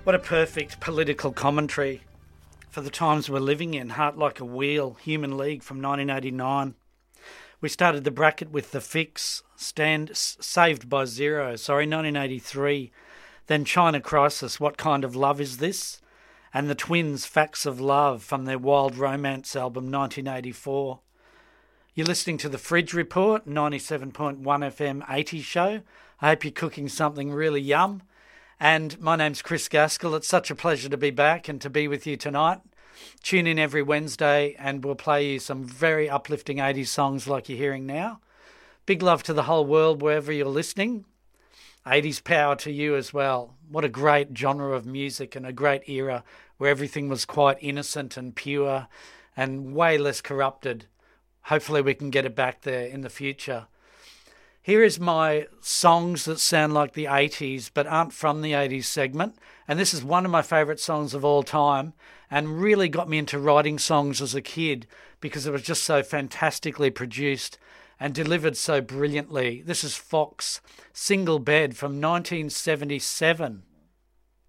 What a perfect political commentary for the times we're living in. Heart Like a Wheel, Human League from 1989. We started the bracket with The Fix, Saved by Zero, 1983. Then China Crisis, What Kind of Love Is This? And The Twins, Facts of Love from their Wild Romance album 1984. You're listening to The Fridge Report, 97.1 FM 80 show. I hope you're cooking something really yum. And my name's Chris Gaskell. It's such a pleasure to be back and to be with you tonight. Tune in every Wednesday and we'll play you some very uplifting 80s songs like you're hearing now. Big love to the whole world wherever you're listening. 80s power to you as well. What a great genre of music and a great era where everything was quite innocent and pure and way less corrupted. Hopefully we can get it back there in the future. Here is my songs that sound like the 80s but aren't from the 80s segment. And this is one of my favourite songs of all time and really got me into writing songs as a kid because it was just so fantastically produced and delivered so brilliantly. This is Fox, Single Bed from 1977.